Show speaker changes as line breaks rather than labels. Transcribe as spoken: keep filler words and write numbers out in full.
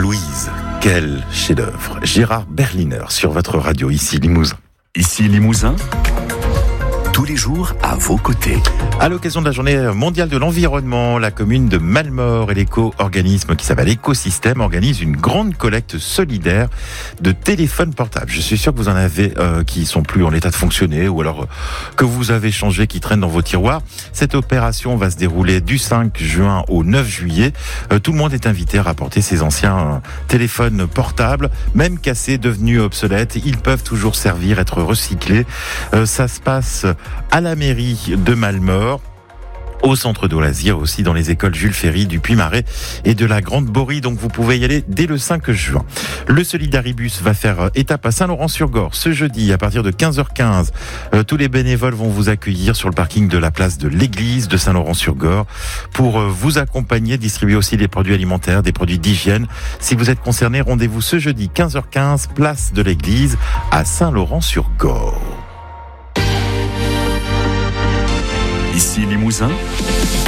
Louise, quel chef-d'œuvre. Gérard Berliner sur votre radio, ici Limousin.
Ici Limousin, tous les jours à vos côtés.
À l'occasion de la journée mondiale de l'environnement, la commune de Mallemort et l'éco-organisme qui s'appelle Écosystème organise une grande collecte solidaire de téléphones portables. Je suis sûr que vous en avez euh, qui sont plus en état de fonctionner ou alors euh, que vous avez changé, qui traînent dans vos tiroirs. Cette opération va se dérouler du cinq juin au neuf juillet. Euh, tout le monde est invité à rapporter ses anciens euh, téléphones portables, même cassés, devenus obsolètes. Ils peuvent toujours servir, être recyclés. Euh, ça se passe à la mairie de Mallemort, au centre de loisirs aussi, dans les écoles Jules Ferry du Puy-Marais et de la Grande Borie. Donc vous pouvez y aller dès le cinq juin. Le Solidaribus va faire étape à Saint-Laurent-sur-Gorre ce jeudi à partir de quinze heures quinze. Euh, tous les bénévoles vont vous accueillir sur le parking de la place de l'église de Saint-Laurent-sur-Gorre pour euh, vous accompagner, distribuer aussi des produits alimentaires, des produits d'hygiène. Si vous êtes concerné, rendez-vous ce jeudi quinze heures quinze, place de l'église à Saint-Laurent-sur-Gorre.
Ici Limousin.